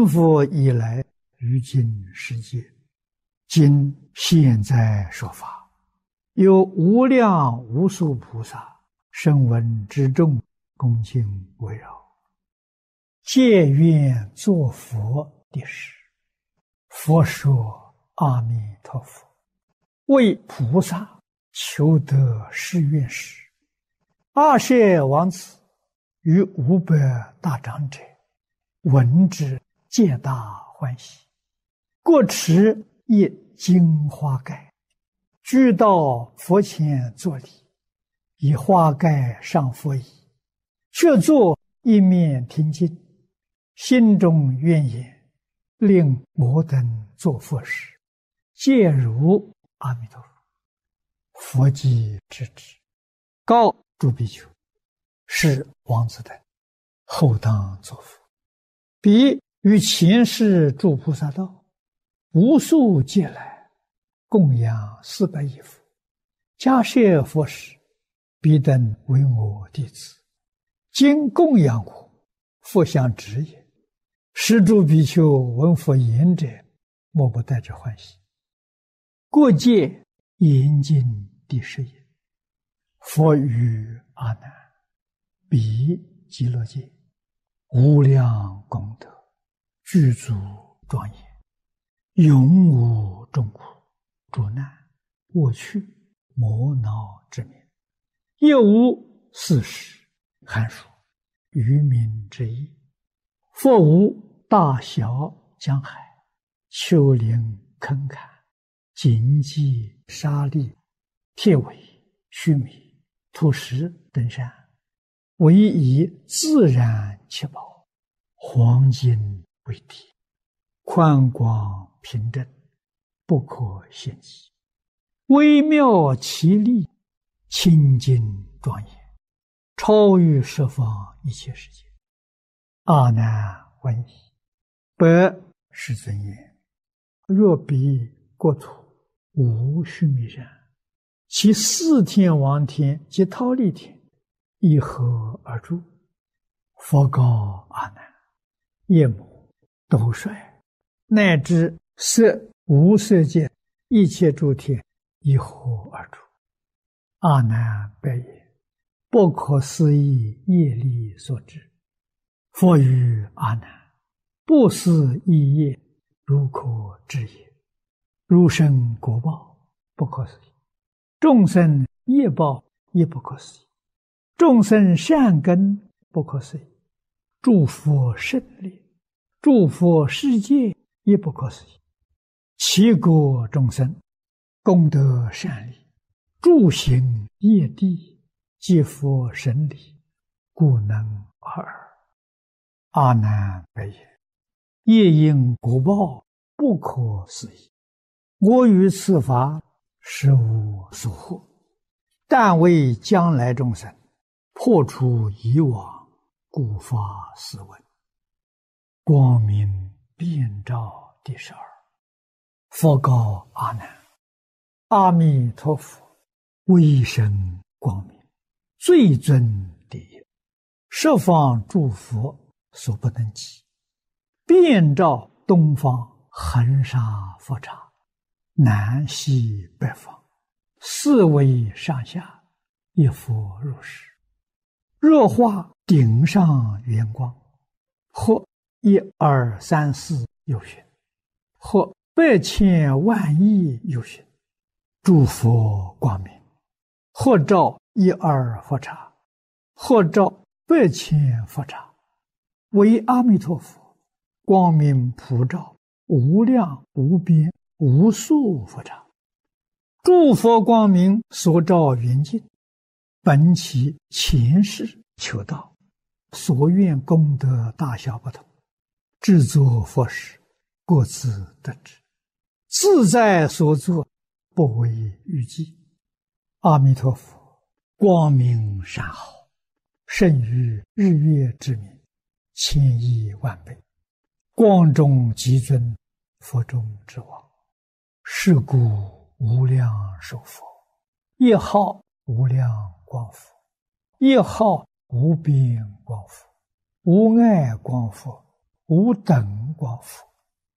成佛以来，于今世界，今现在说法，有无量无数菩萨声闻之众，恭敬围绕，皆愿作佛的事。佛说：阿弥陀佛，为菩萨求得誓愿时，阿舍王子与500大长者闻之，皆大欢喜，各持一金花盖，俱到佛前作礼，以花盖上佛椅，却坐一面听经，心中愿言：令我等做佛时，皆如阿弥陀佛。佛即知之，告诸比丘：是王子等后当作佛。彼于前世诸菩萨道，无数劫来，供养400亿佛，迦叶佛时，彼等为我弟子，今供养我，佛相知也。是诸比丘闻佛言者，莫不带着欢喜。过界严禁第10也。佛语阿难：彼极乐界无量功德，具足庄严，永无众苦、诸难、恶趣、魔恼之名，亦无四时、寒暑、愚民之意。佛无大小江海、丘陵坑坎、荆棘沙砾、铁苇须弥、土石等山，唯以自然七宝、黄金为体，宽广平正，不可限计，微妙奇丽，清净庄严，超于十方一切世界。阿难闻已，白世尊言：若彼国土无须弥山，其4天王天及忉利天一合而住。佛告阿难：夜母、斗率，乃至色无色界一切诸天一合而住。阿难白言：不可思议业力所致。佛语阿难：不思议业，如可知也。如生果报，不可思议；众生业报，亦不可思议；众生善根，不可思议；诸佛胜利，诸佛世界，亦不可思议。其国众生，功德善利，诸行业地，皆佛神理，故能而尔。阿难白言：业因果报，不可思议。我于此法实无所获，但为将来众生破除以往，故发斯文。光明遍照第12。佛告阿难：阿弥陀佛威神光明，最尊第一，十方诸佛所不能及，遍照东方恒沙佛刹，南西北方4维上下，一佛如是。若化顶上圆光，或1、2、3、4有寻，或100千万亿有寻，诸佛光明，或照1、2佛刹，或照100千佛刹，为阿弥陀佛光明普照无量无边无数佛刹。诸佛光明所照圆净，本其前世求道，所愿功德大小不同，制作佛时，各自得知，自在所作，不为预计。阿弥陀佛光明善好，胜于日月之明，1000亿万倍，光中极尊，佛中之王。是故无量寿佛，一号无量光佛，一号无边光佛，无碍光佛， 无等光福。